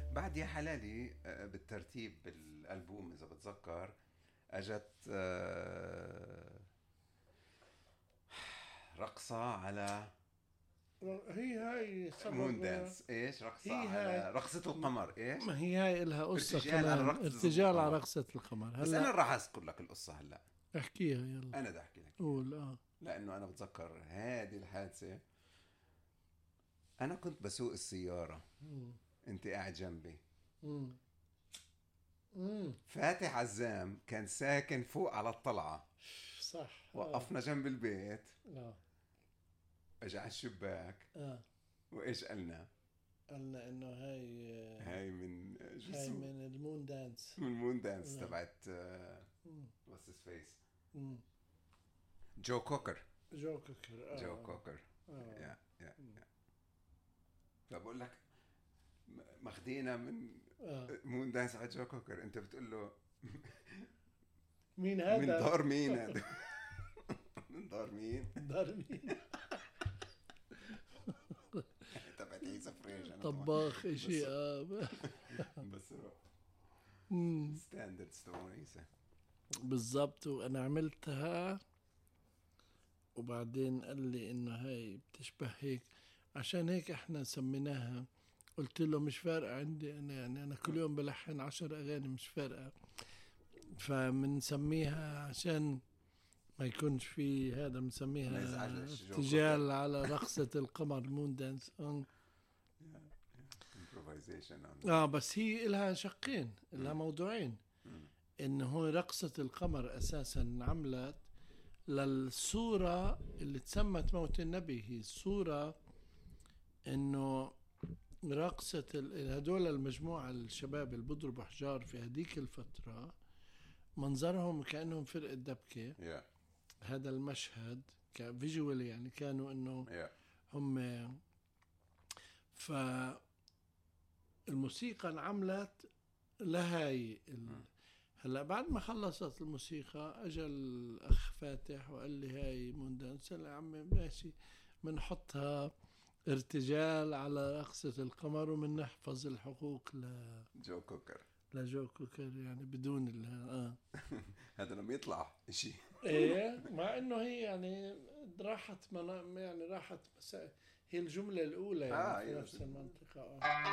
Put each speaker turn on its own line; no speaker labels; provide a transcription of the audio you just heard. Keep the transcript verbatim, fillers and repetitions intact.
بعد يا حلالي آه، بالترتيب بالألبوم إذا بتذكر أجت آه، رقصة على
هي هاي
مون
سبب.
دانس. إيش رقصة
هي هاي
على رقصة القمر؟ إيش
ما هي هاي إلها قصة
ارتجال على
كمان،
رقصة
ارتجال على
القمر.
رقصة القمر.
بس أنا
هلا
راح أذكر لك القصة هلأ.
احكيها يلا.
أنا بدي أحكي لك إياها
قول اه.
لأنه أنا بتذكر هذه الحادثة. أنا كنت بسوق السيارة،
مم.
أنت قاعد جنبي.
مم. مم.
فاتح عزام كان ساكن فوق على الطلعة.
صح اه.
وقفنا جنب البيت،
اه
اجى على الشباك.
اه.
وايش قالنا؟
قلنا انه هاي
هاي من
هاي
جسم
من المون دانس.
من مون دانس
نعم.
تبعت
مم.
واتس هيز فيس،
مم.
جو كوكر.
جو كوكر اه.
جو كوكر
اه.
يا يا يا فبقول لك م- ماخدينا من
اه.
مون دانس على جو كوكر. انت بتقول له
مين
من
هذا؟
دار مين هذا؟ من دار مين؟
دار مين؟
تبعت عيسى فريج انا طبعا.
طباخ اشي
بس
اه.
بس
مم.
ستاندردز تبع عيسى.
بالضبط. وانا عملتها وبعدين قال لي انه هاي بتشبه هيك، عشان هيك احنا سميناها. قلت له مش فارقة عندي انا، يعني انا كل يوم بلحن عشر اغاني مش فارقة. فمنسميها عشان ما يكونش في هذا،
ما
بنسميها
يزعجش جو
ارتجال
كوكر.
على رقصة القمر مون دانس. اه.
improvisation on
آه، بس هي لها شقين، لها موضوعين. انه هو رقصة القمر اساسا عملت للصورة اللي تسمت موت النبي. هي الصورة انه رقصة ال- هدول المجموعة الشباب اللي بيضربوا حجار في هديك الفترة، منظرهم كأنهم فرقة دبكة.
yeah
هذا المشهد كفيجوال يعني كانوا انه
yeah
هم. فالموسيقى انعملت لهاي ال... هلا بعد ما خلصت الموسيقى اجى الاخ فاتح وقال لي هاي موندانس. يا عمي ماشي، بنحطها ارتجال على رقصة القمر ومنحفظ الحقوق ل...
جو كوكر.
لجو كوكر يعني بدون ال... اه.
هذا لما يطلع شيء.
ايه، مع انه هي يعني راحت منا... يعني راحت مسا... هي الجملة الاولى يعني
اه
في
ايوه
نفس المنطقة. اه.